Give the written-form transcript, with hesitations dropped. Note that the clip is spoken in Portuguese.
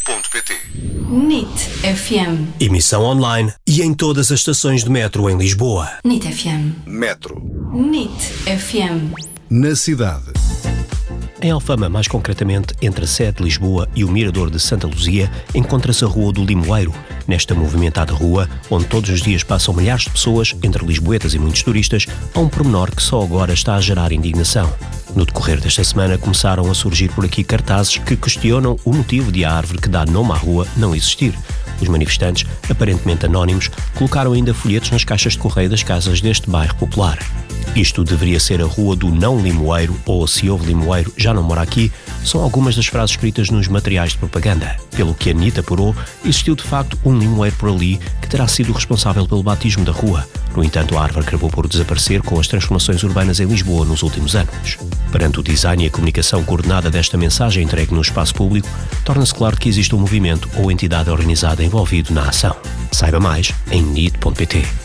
NIT.pt. NIT FM. Emissão online e em todas as estações de metro em Lisboa. NIT FM. Metro. NIT FM. Na cidade. Em Alfama, mais concretamente, entre a sede de Lisboa e o Mirador de Santa Luzia, encontra-se a Rua do Limoeiro. Nesta movimentada rua, onde todos os dias passam milhares de pessoas, entre lisboetas e muitos turistas, há um pormenor que só agora está a gerar indignação. No decorrer desta semana, começaram a surgir por aqui cartazes que questionam o motivo de a árvore que dá nome à rua não existir. Os manifestantes, aparentemente anónimos, colocaram ainda folhetos nas caixas de correio das casas deste bairro popular. Isto deveria ser a Rua do Não Limoeiro, ou se houve limoeiro, já não mora aqui, são algumas das frases escritas nos materiais de propaganda. Pelo que a NIT apurou, existiu de facto um limoeiro por ali que terá sido responsável pelo batismo da rua. No entanto, a árvore acabou por desaparecer com as transformações urbanas em Lisboa nos últimos anos. Perante o design e a comunicação coordenada desta mensagem entregue no espaço público, torna-se claro que existe um movimento ou entidade organizada envolvido na ação. Saiba mais em NIT.pt.